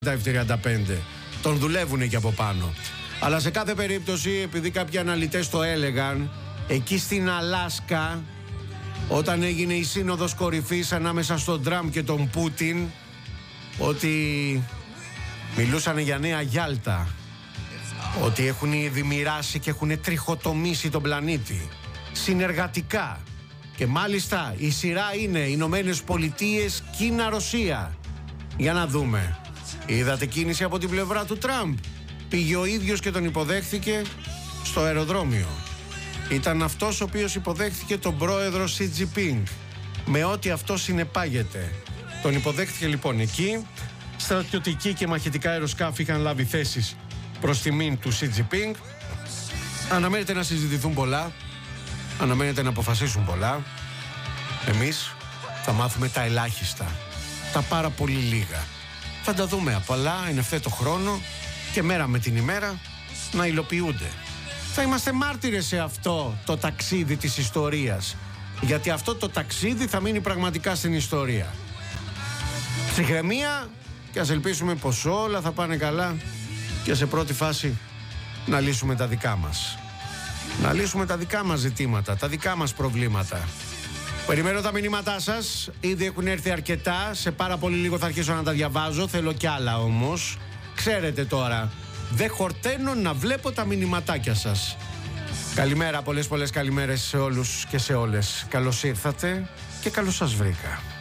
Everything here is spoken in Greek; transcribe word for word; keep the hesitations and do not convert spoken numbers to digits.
εφ τριάντα πέντε. Τον δουλεύουν και από πάνω. Αλλά σε κάθε περίπτωση, επειδή κάποιοι αναλυτές το έλεγαν, εκεί στην Αλάσκα, όταν έγινε η σύνοδος κορυφής ανάμεσα στον Τραμπ και τον Πούτιν, ότι μιλούσαν για νέα Γιάλτα, ότι έχουν ήδη μοιράσει και έχουν τριχοτομήσει τον πλανήτη συνεργατικά. Και μάλιστα η σειρά είναι Ηνωμένες Πολιτείες, Κίνα, Ρωσία. Για να δούμε. Είδατε κίνηση από την πλευρά του Τραμπ? Πήγε ο ίδιος και τον υποδέχθηκε στο αεροδρόμιο. Ήταν αυτός ο οποίος υποδέχθηκε τον πρόεδρο Σι Τζινπίνγκ, με ό,τι αυτό συνεπάγεται. Τον υποδέχθηκε λοιπόν εκεί. Στρατιωτικοί και μαχητικά αεροσκάφη είχαν λάβει θέσεις προς τιμήν του Σι Τζινπίνγκ. Αναμένεται να συζητηθούν πολλά. Αναμένεται να αποφασίσουν πολλά. Εμείς θα μάθουμε τα ελάχιστα, τα πάρα πολύ λίγα. Θα τα δούμε απαλά εν ευθέτω χρόνο και μέρα με την ημέρα να υλοποιούνται. Θα είμαστε μάρτυρες σε αυτό το ταξίδι της ιστορίας, γιατί αυτό το ταξίδι θα μείνει πραγματικά στην ιστορία. Ψυχραιμία και ας ελπίσουμε πως όλα θα πάνε καλά και σε πρώτη φάση να λύσουμε τα δικά μας. Να λύσουμε τα δικά μας ζητήματα, τα δικά μας προβλήματα. Περιμένω τα μηνύματά σας. Ήδη έχουν έρθει αρκετά. Σε πάρα πολύ λίγο θα αρχίσω να τα διαβάζω. Θέλω κι άλλα όμως. Ξέρετε τώρα, δεν χορταίνω να βλέπω τα μηνυματάκια σας. Καλημέρα, πολλές πολλές καλημέρες σε όλους και σε όλες. Καλώς ήρθατε και καλώς σας βρήκα.